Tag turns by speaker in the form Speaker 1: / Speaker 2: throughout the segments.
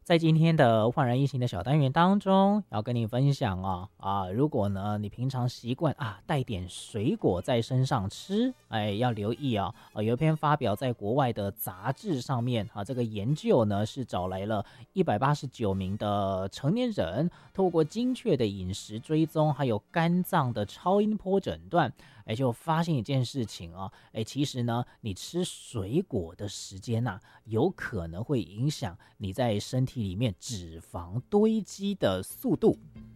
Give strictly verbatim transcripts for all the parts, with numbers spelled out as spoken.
Speaker 1: 在今天的焕然一新的小单元当中，要跟你分享哦啊，如果呢你平常习惯啊带点水果在身上吃，哎，要留意啊，啊有一篇发表在国外的杂志上面啊，这个研究呢是找来了一百八十九名的成年人，透过精确的饮食追踪，还有肝脏的超音波诊断，哎，就发现一件事情啊，哎，其实呢，你吃水果的时间呐、啊，有可能会影响你在身体里面脂肪堆积的速度。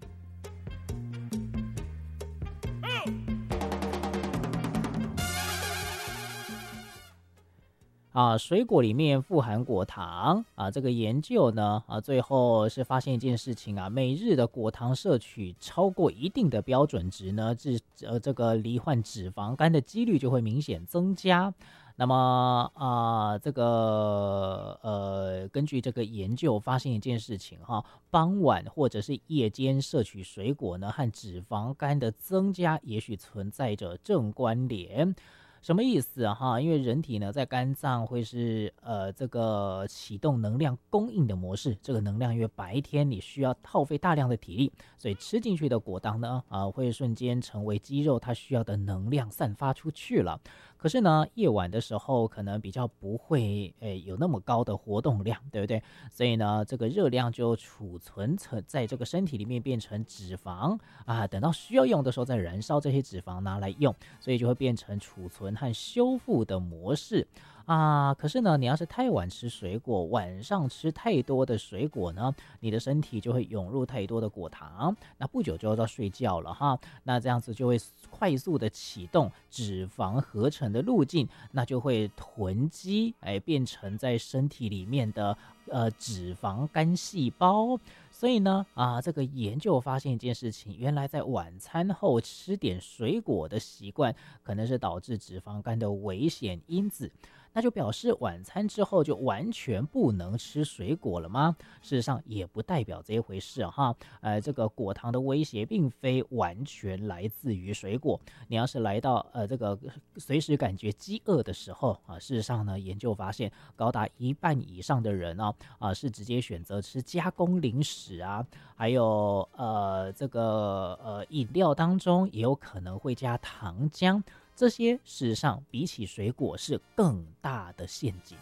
Speaker 1: 啊，水果里面富含果糖啊，这个研究呢啊，最后是发现一件事情啊，每日的果糖摄取超过一定的标准值呢，致呃这个罹患脂肪肝的几率就会明显增加。那么啊，这个呃，根据这个研究发现一件事情哈，傍晚或者是夜间摄取水果呢，和脂肪肝的增加也许存在着正关联。什么意思啊？哈，因为人体呢，在肝脏会是呃这个启动能量供应的模式，这个能量因为白天你需要耗费大量的体力，所以吃进去的果糖呢，啊、呃、会瞬间成为肌肉它需要的能量散发出去了。可是呢，夜晚的时候可能比较不会诶有那么高的活动量，对不对？所以呢，这个热量就储存成在这个身体里面变成脂肪啊，等到需要用的时候再燃烧这些脂肪拿来用，所以就会变成储存和修复的模式啊。可是呢，你要是太晚吃水果，晚上吃太多的水果呢，你的身体就会涌入太多的果糖，那不久就要到睡觉了哈。那这样子就会快速的启动脂肪合成的路径，那就会囤积，哎，变成在身体里面的呃脂肪肝细胞。所以呢，啊，这个研究发现一件事情，原来在晚餐后吃点水果的习惯，可能是导致脂肪肝的危险因子。那就表示晚餐之后就完全不能吃水果了吗？事实上也不代表这一回事哈。呃，这个果糖的威胁并非完全来自于水果。你要是来到呃这个随时感觉饥饿的时候啊，事实上呢，研究发现高达一半以上的人啊啊是直接选择吃加工零食啊，还有呃这个呃饮料当中也有可能会加糖浆。这些事实上比起水果是更大的陷阱。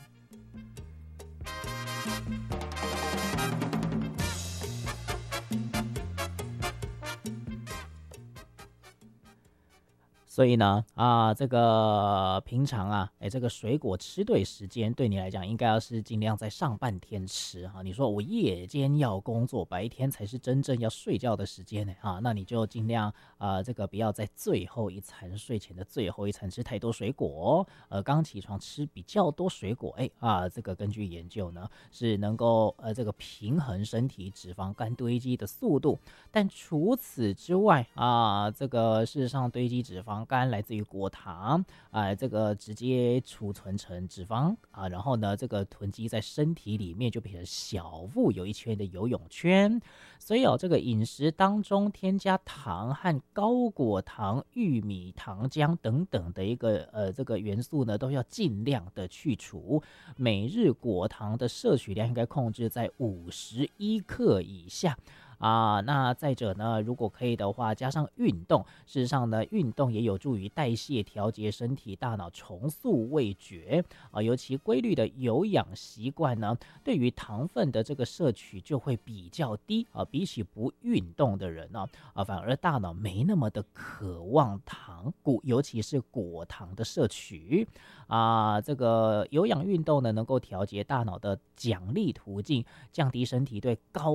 Speaker 1: 所以呢，啊，这个平常啊，哎，这个水果吃对时间，对你来讲应该要是尽量在上半天吃哈。你说我夜间要工作，白天才是真正要睡觉的时间呢，哈，那你就尽量啊、呃，这个不要在最后一餐睡前的最后一餐吃太多水果，呃，刚起床吃比较多水果，哎啊，这个根据研究呢，是能够呃这个平衡身体脂肪肝堆积的速度。但除此之外啊，这个事实上堆积脂肪肝来自于果糖啊，这个直接储存成脂肪啊，然后呢，这个囤积在身体里面就变成小腹有一圈的游泳圈。所以哦，这个饮食当中添加糖和高果糖、玉米糖浆等等的一个呃这个元素呢，都要尽量的去除。每日果糖的摄取量应该控制在五十一克以下。啊，那再者呢，如果可以的话，加上运动，事实上呢，运动也有助于代谢、调节身体、大脑重塑味觉啊。尤其规律的有氧习惯呢，对于糖分的这个摄取就会比较低啊，比起不运动的人呢，啊，反而大脑没那么的渴望糖果，尤其是果糖的摄取啊。这个有氧运动呢，能够调节大脑的奖励途径，降低身体对高